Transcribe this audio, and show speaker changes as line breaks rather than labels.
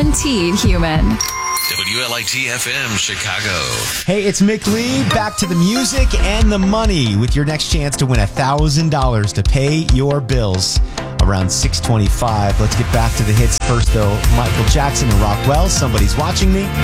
Guaranteed human.
WLIT-FM Chicago.
Hey, it's Mick Lee, back to the music and the money with your next chance to win $1,000 to pay your bills around 6:25. Let's get back to the hits first, though. Michael Jackson and Rockwell, Somebody's Watching Me.